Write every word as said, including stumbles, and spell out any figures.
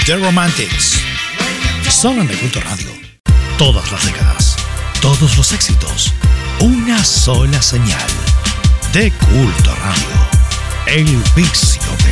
The Romantics. Solo en The Culto Radio. Todas las décadas, todos los éxitos, una sola señal. The Culto Radio. El vicio de